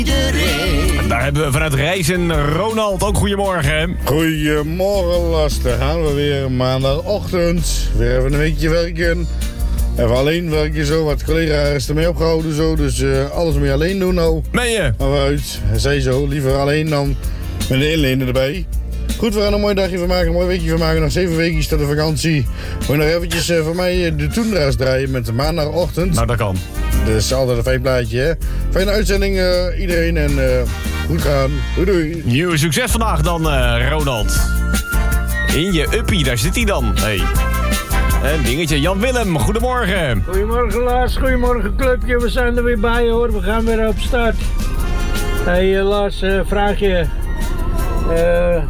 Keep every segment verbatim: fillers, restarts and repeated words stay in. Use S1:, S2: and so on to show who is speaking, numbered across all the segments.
S1: En daar hebben we vanuit Reizen Ronald ook goedemorgen.
S2: Goedemorgen, Lars. Daar gaan we weer maandagochtend. Weer even een weekje werken. Even alleen werken zo. Wat collega is ermee opgehouden zo. Dus uh, alles moet je alleen doen nou.
S1: Meen je?
S2: Maar uit. Hij zei zo. Liever alleen dan met de inlenen erbij. Goed, we gaan een mooi dagje van maken. Een mooi weekje van maken. Nog zeven weekjes tot de vakantie. Moet je nog eventjes uh, voor mij de Toendra's draaien met de maandagochtend.
S1: Nou, dat kan.
S2: Dus altijd een fijn plaatje, hè. Fijne uitzending uh, iedereen en uh, goed gaan. Doei doei.
S1: Nieuw succes vandaag dan, uh, Ronald. In je uppie, daar zit hij dan. Hey. En dingetje, Jan Willem, goedemorgen.
S3: Goedemorgen Lars, goedemorgen clubje. We zijn er weer bij hoor, we gaan weer op start. Hey uh, Lars, uh, vraag je... Uh,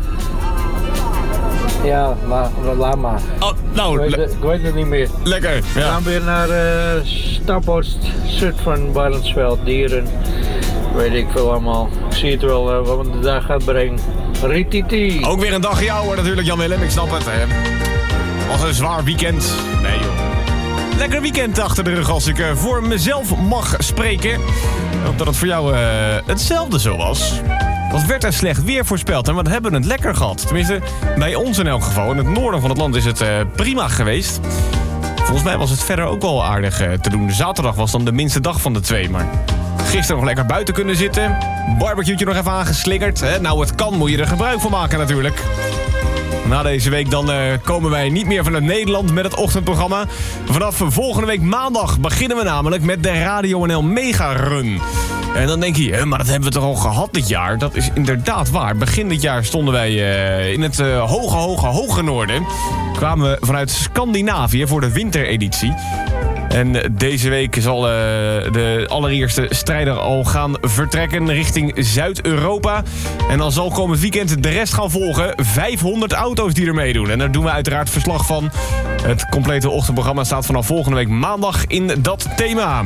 S3: ja, maar, laat maar.
S1: Oh, nou,
S3: ik, weet,
S1: le-
S3: ik weet het niet meer.
S1: lekker.
S3: We
S1: Ja.
S3: gaan weer naar uh, Staphorst, Zutphen, Barneveld, Dieren. Weet ik veel allemaal. Ik zie het wel uh, wat de dag gaat brengen. Rititi.
S1: Ook weer een dag jou hoor natuurlijk, Jan Willem, ik snap het. Hè. Was een zwaar weekend. Nee joh. Lekker weekend achter de rug als ik uh, voor mezelf mag spreken. Ik hoop dat het voor jou uh, hetzelfde zo was. Wat werd er slecht weer voorspeld en wat hebben we het lekker gehad. Tenminste, bij ons in elk geval. In het noorden van het land is het uh, prima geweest. Volgens mij was het verder ook wel aardig uh, te doen. Zaterdag was dan de minste dag van de twee, maar... Gisteren nog lekker buiten kunnen zitten. Barbecue'tje nog even aangeslingerd. Hè? Nou, het kan, moet je er gebruik van maken natuurlijk. Na deze week dan uh, komen wij niet meer vanuit Nederland met het ochtendprogramma. Vanaf volgende week maandag beginnen we namelijk met de Radio N L Mega Run. En dan denk je, maar dat hebben we toch al gehad dit jaar? Dat is inderdaad waar. Begin dit jaar stonden wij uh, in het uh, hoge, hoge, hoge noorden. Kwamen we vanuit Scandinavië voor de wintereditie. En deze week zal uh, de allereerste strijder al gaan vertrekken richting Zuid-Europa. En dan zal komend weekend de rest gaan volgen. vijfhonderd auto's die er meedoen. En daar doen we uiteraard verslag van. Het complete ochtendprogramma staat vanaf volgende week maandag in dat thema.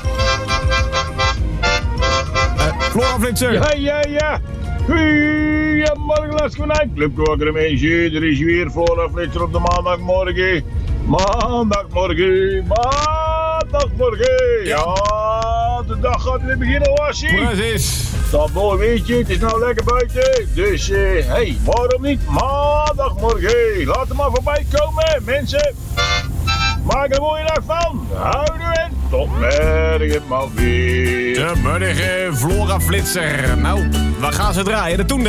S1: Uh, Flora Flitser.
S4: Ja, ja, ja. Goedemorgen, Lars Konijn. Clubkoker mensen, er is weer Flora Flitser op de maandagmorgen. Maandagmorgen, maandagmorgen. Ja, de dag gaat weer beginnen, Lassie.
S1: Precies.
S4: Dat mooi weetje, het is nou lekker buiten. Dus, hé, uh, hey, waarom niet? Maandagmorgen. Laat er maar voorbij komen, mensen. Maak er een mooie dag van. Houden en tot morgen maar weer.
S1: De morgen Flora Flitser. Nou, waar gaan ze draaien? De Toendra.